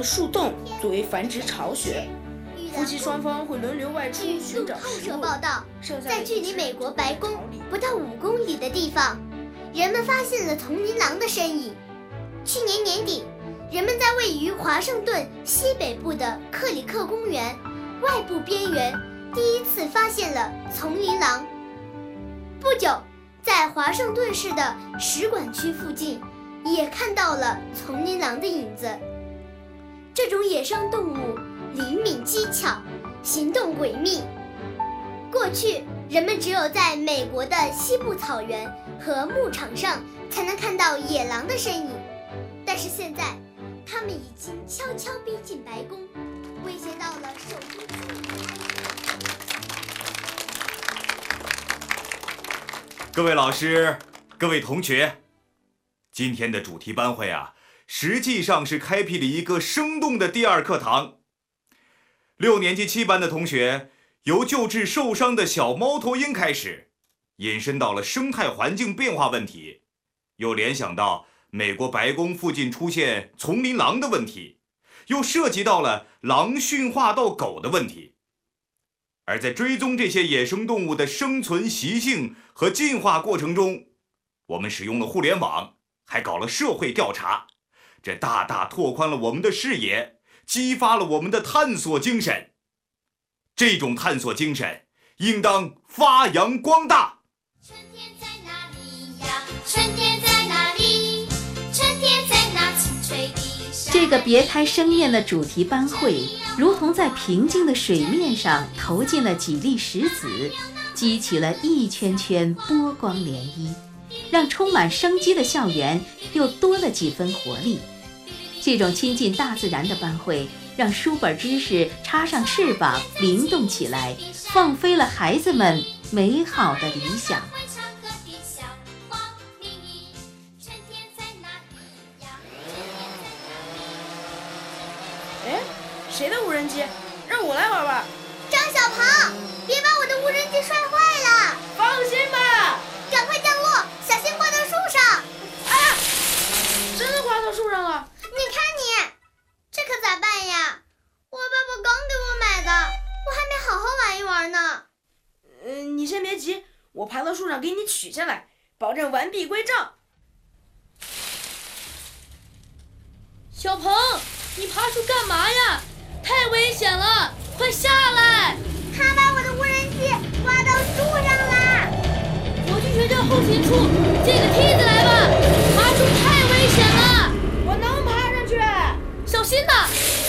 树洞作为繁殖巢穴。夫妻双方会轮流外出寻找食物。 路透社报道，在距离美国白宫不到5公里的地方，人们发现了丛林狼的身影。去年年底，人们在位于华盛顿西北部的克里克公园外部边缘第一次发现了丛林狼。不久，在华盛顿市的使馆区附近也看到了丛林狼的影子。这种野生动物灵敏机巧，行动诡秘。过去，人们只有在美国的西部草原和牧场上才能看到野狼的身影，但是现在，它们已经悄悄逼近白宫，威胁到了首都居民的安全。 各位老师，各位同学，今天的主题班会实际上是开辟了一个生动的第2课堂。6年级7班的同学由救治受伤的小猫头鹰开始，引申到了生态环境变化问题，又联想到美国白宫附近出现丛林狼的问题，又涉及到了狼驯化到狗的问题。而在追踪这些野生动物的生存习性和进化过程中，我们使用了互联网，还搞了社会调查，这大大拓宽了我们的视野，激发了我们的探索精神。这种探索精神应当发扬光大。 春天在哪里呀？春天在哪里？春天在那青翠的山。 这个别开生面的主题班会，如同在平静的水面上投进了几粒石子，激起了一圈圈波光涟漪，让充满生机的校园又多了几分活力。这种亲近大自然的班会，让书本知识插上翅膀，灵动起来，放飞了孩子们美好的理想。 哎，谁的无人机？让我来玩玩。 张小鹏，别把我的无人机摔坏了！ 放心吧， 赶快降落，小心挂到树上！ 啊，真的挂到树上了！ 你看你，这可咋办呀？我爸爸刚给我买的，我还没好好玩一玩呢。 你先别急，我爬到树上给你取下来，保证完璧归赵。 小鹏，你爬树干嘛呀？太危险了，快下来！ 他把我的无人机挂到树上了。 我去学校后勤处借个梯子来吧，爬树太危险了。 我能爬上去， 小心呐！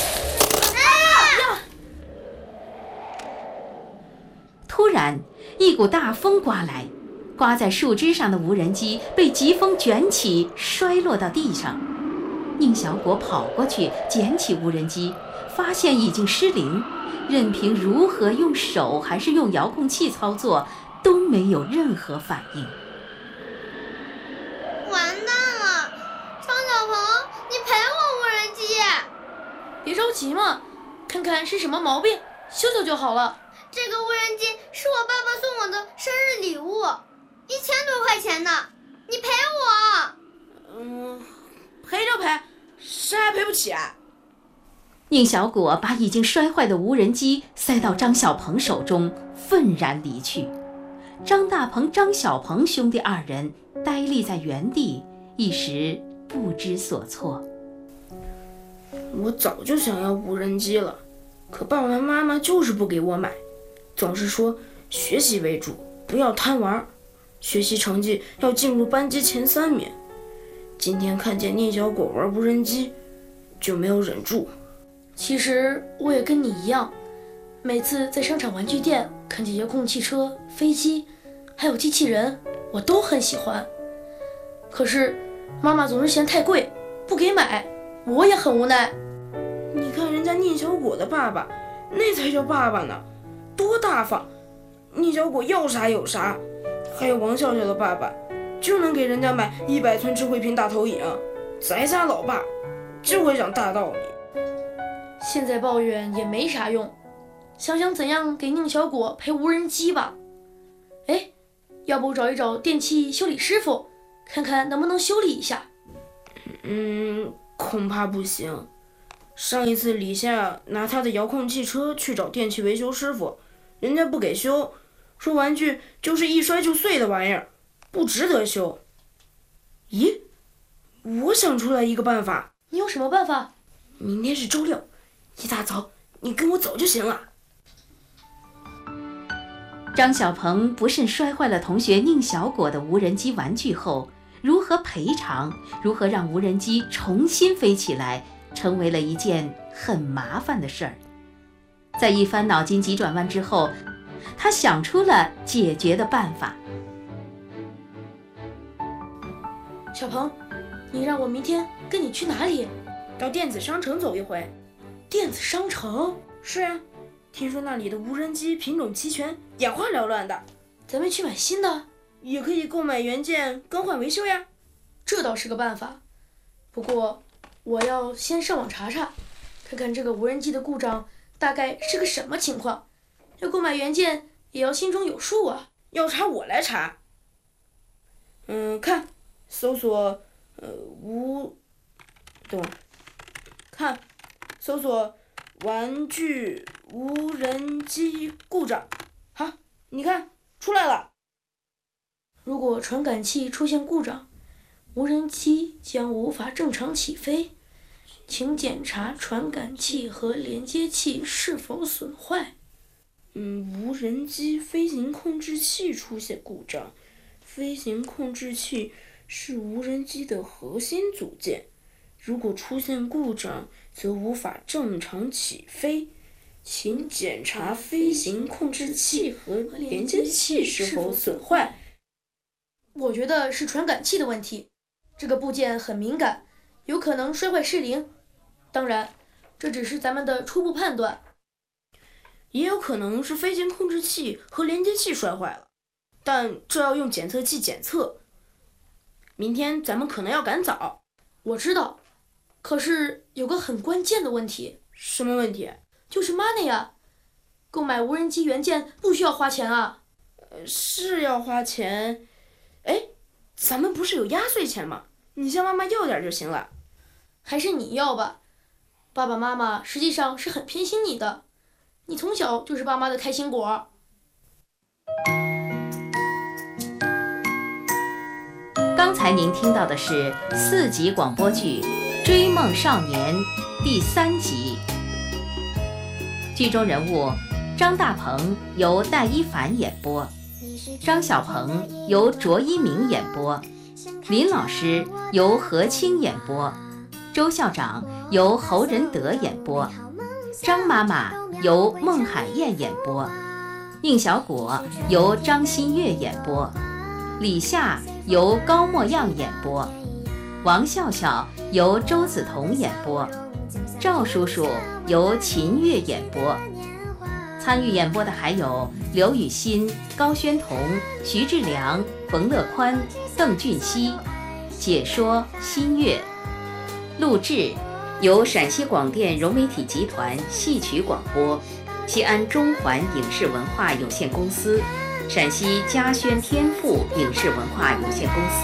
突然，一股大风刮来，刮在树枝上的无人机被疾风卷起，摔落到地上。宁小果跑过去捡起无人机，发现已经失灵，任凭如何用手还是用遥控器操作，都没有任何反应。 完蛋了，张小鹏，你赔我无人机！ 别着急嘛，看看是什么毛病，修修就好了。 这个无人机是我爸爸送我的生日礼物，1000多块钱呢，你赔我！ 赔就赔，谁还赔不起啊？ 宁小果把已经摔坏的无人机塞到张小鹏手中，愤然离去。张大鹏、张小鹏兄弟2人呆立在原地，一时不知所措。 我早就想要无人机了，可爸爸妈妈就是不给我买，总是说学习为主，不要贪玩，学习成绩要进入班级前3名。今天看见聂小果玩无人机，就没有忍住。 其实我也跟你一样，每次在商场玩具店看见遥控汽车、飞机，还有机器人，我都很喜欢。可是妈妈总是嫌太贵，不给买，我也很无奈。 你看人家聂小果的爸爸，那才叫爸爸呢，多大方！聂小果要啥有啥。还有王笑笑的爸爸，就能给人家买100寸智慧屏大投影。咱家老爸就会讲大道理。 现在抱怨也没啥用，想想怎样给宁小果赔无人机吧。哎，要不找一找电器修理师傅，看看能不能修理一下。 恐怕不行。 上一次李夏拿他的遥控汽车去找电器维修师傅，人家不给修，说玩具就是一摔就碎的玩意儿，不值得修。咦，我想出来一个办法。 你有什么办法？ 明天是周六，一大早你跟我走就行了。 张小鹏不慎摔坏了同学宁小果的无人机玩具后，如何赔偿，如何让无人机重新飞起来，成为了一件很麻烦的事儿。在一番脑筋急转弯之后，他想出了解决的办法。 小鹏，你让我明天跟你去哪里？ 到电子商城走一回。 电子商城？ 是啊，听说那里的无人机品种齐全，眼花缭乱的。 咱们去买新的， 也可以购买原件更换维修呀。 这倒是个办法。不过我要先上网查查，看看这个无人机的故障大概是个什么情况。要购买原件也要心中有数啊。 要查我来查。看，搜索搜索玩具无人机故障。好，你看出来了。 如果传感器出现故障，无人机将无法正常起飞，请检查传感器和连接器是否损坏。 无人机飞行控制器出现故障。飞行控制器是无人机的核心组件，如果出现故障，则无法正常起飞。请检查飞行控制器和连接器是否损坏。 我觉得是传感器的问题，这个部件很敏感，有可能摔坏失灵。当然，这只是咱们的初步判断。 也有可能是飞行控制器和连接器摔坏了，但这要用检测器检测。明天咱们可能要赶早。 我知道，可是有个很关键的问题。 什么问题？ 就是 money 啊，购买无人机原件不需要花钱啊。 是要花钱。哎，咱们不是有压岁钱吗？你向妈妈要点就行了。 还是你要吧，爸爸妈妈实际上是很偏心你的，你从小就是爸妈的开心果。 刚才您听到的是4集广播剧《追梦少年》第3集。剧中人物张大鹏由戴一凡演播，张小鹏由卓一鸣演播，林老师由何清演播，周校长由侯仁德演播，张妈妈由孟海燕演播，宁小果由张馨月演播，李夏由高墨漾演播，王笑笑由周梓彤演播，赵叔叔由秦月演播。参与演播的还有刘雨欣、高宣彤、徐志良、冯乐宽、邓俊熙，解说新月。录制由陕西广电融媒体集团戏曲广播，西安中环影视文化有限公司，陕西嘉轩天赋影视文化有限公司。